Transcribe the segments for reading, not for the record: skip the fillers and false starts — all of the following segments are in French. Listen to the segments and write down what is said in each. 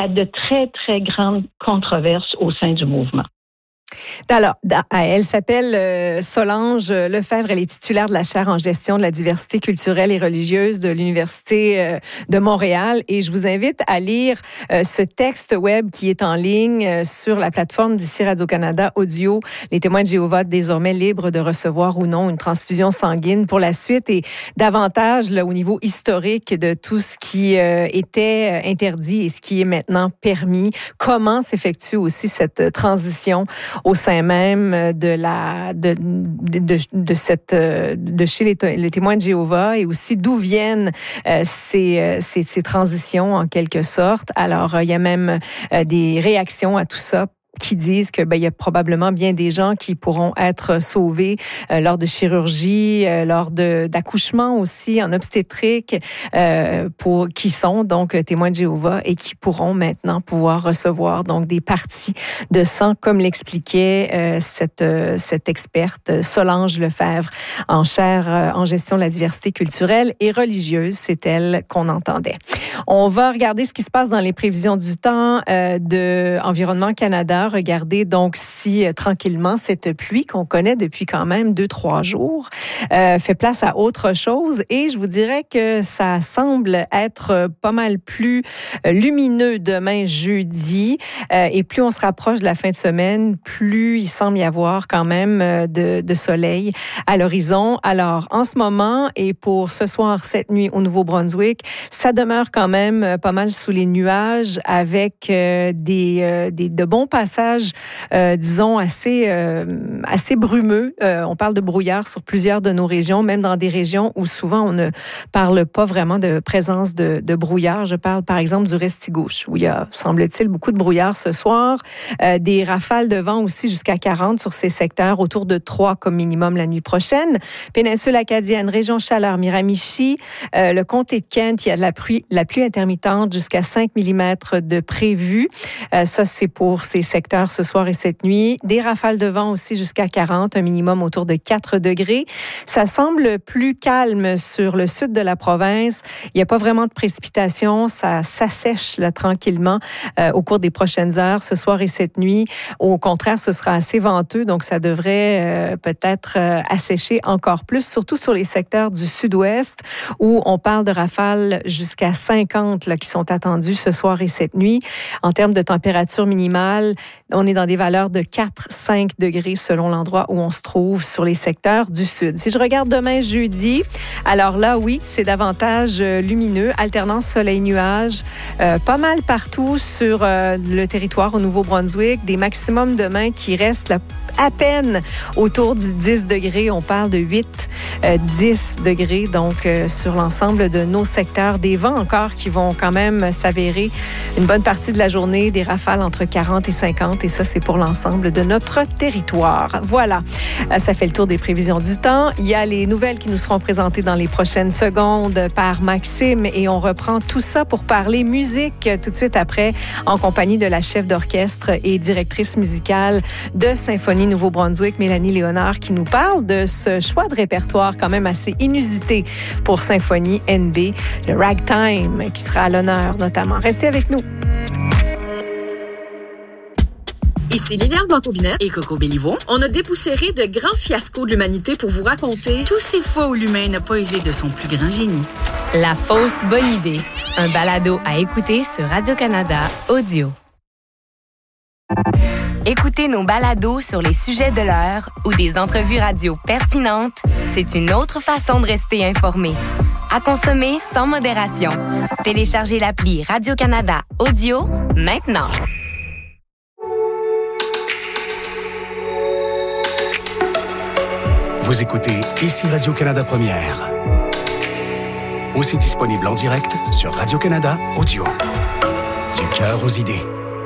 à de très, très grandes controverses au sein du mouvement. Alors, elle s'appelle Solange Lefebvre. Elle est titulaire de la chaire en gestion de la diversité culturelle et religieuse de l'Université de Montréal. Et je vous invite à lire ce texte web qui est en ligne sur la plateforme d'ici Radio-Canada Audio. Les témoins de Jéhovah désormais libres de recevoir ou non une transfusion sanguine pour la suite et davantage là, au niveau historique de tout ce qui était interdit et ce qui est maintenant permis. Comment s'effectue aussi cette transition au sein même de chez les témoins de Jéhovah et aussi d'où viennent ces transitions en quelque sorte. Alors, il y a même des réactions à tout ça qui disent que il y a probablement bien des gens qui pourront être sauvés lors de chirurgie, lors d'accouchements aussi en obstétrique, qui sont donc témoins de Jéhovah et qui pourront maintenant pouvoir recevoir donc des parties de sang, comme l'expliquait cette experte Solange Lefebvre en chaire en gestion de la diversité culturelle et religieuse. C'est elle qu'on entendait. On va regarder ce qui se passe dans les prévisions du temps de Environnement Canada. Regardez donc si tranquillement cette pluie qu'on connaît depuis quand même 2-3 jours fait place à autre chose et je vous dirais que ça semble être pas mal plus lumineux demain jeudi et plus on se rapproche de la fin de semaine, plus il semble y avoir quand même de soleil à l'horizon. Alors en ce moment et pour ce soir, cette nuit au Nouveau-Brunswick, ça demeure quand même pas mal sous les nuages avec de bons passages disons, assez brumeux. On parle de brouillard sur plusieurs de nos régions, même dans des régions où souvent on ne parle pas vraiment de présence de brouillard. Je parle par exemple du Restigouche, où il y a, semble-t-il, beaucoup de brouillard ce soir. Des rafales de vent aussi jusqu'à 40 sur ces secteurs, autour de 3 comme minimum la nuit prochaine. Péninsule acadienne, région chaleur, Miramichi, le comté de Kent, il y a de la pluie intermittente jusqu'à 5 mm de prévu. Ça, c'est pour ces secteurs ce soir et cette nuit. Des rafales de vent aussi jusqu'à 40, un minimum autour de 4 degrés. Ça semble plus calme sur le sud de la province. Il n'y a pas vraiment de précipitations. Ça s'assèche là, tranquillement au cours des prochaines heures, ce soir et cette nuit. Au contraire, ce sera assez venteux, donc ça devrait peut-être assécher encore plus, surtout sur les secteurs du sud-ouest où on parle de rafales jusqu'à 50 là, qui sont attendues ce soir et cette nuit. En termes de température minimale, on est dans des valeurs de 4-5 degrés selon l'endroit où on se trouve sur les secteurs du sud. Si je regarde demain jeudi, alors là, oui, c'est davantage lumineux, alternance soleil-nuage, pas mal partout sur le territoire au Nouveau-Brunswick, des maximums demain qui restent là, à peine autour du 10 degrés. On parle de 8-10 degrés, donc sur l'ensemble de nos secteurs. Des vents encore qui vont quand même s'avérer une bonne partie de la journée, des rafales entre 40 et 50, et ça, c'est pour l'ensemble de notre territoire. Voilà, ça fait le tour des prévisions du temps. Il y a les nouvelles qui nous seront présentées dans les prochaines secondes par Maxime, et on reprend tout ça pour parler musique tout de suite après, en compagnie de la chef d'orchestre et directrice musicale de Symphonie Nouveau-Brunswick, Mélanie Léonard, qui nous parle de ce choix de répertoire quand même assez inusité pour Symphonie NB, le ragtime, qui sera à l'honneur notamment. Restez avec nous. Ici Liliane Blanc-Aubinet et Coco Béliveau. On a dépoussiéré de grands fiascos de l'humanité pour vous raconter tous ces fois où l'humain n'a pas usé de son plus grand génie. La fausse bonne idée. Un balado à écouter sur Radio-Canada Audio. Écouter nos balados sur les sujets de l'heure ou des entrevues radio pertinentes, c'est une autre façon de rester informé. À consommer sans modération. Téléchargez l'appli Radio-Canada Audio maintenant. Vous écoutez ici Radio-Canada Première. Aussi disponible en direct sur Radio-Canada Audio. Du cœur aux idées.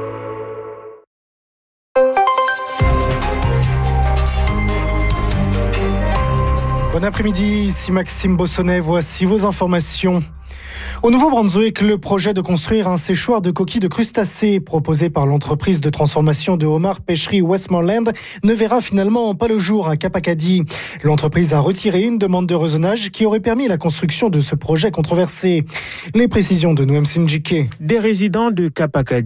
Bon après-midi, ici Maxime Bossonnet, voici vos informations. Au Nouveau-Brunswick, le projet de construire un séchoir de coquilles de crustacés proposé par l'entreprise de transformation de homards pêcherie Westmoreland ne verra finalement pas le jour à Cap Acadie. L'entreprise a retiré une demande de rezonage qui aurait permis la construction de ce projet controversé. Les précisions de Noam Sinjike. Des résidents de Cap Acadie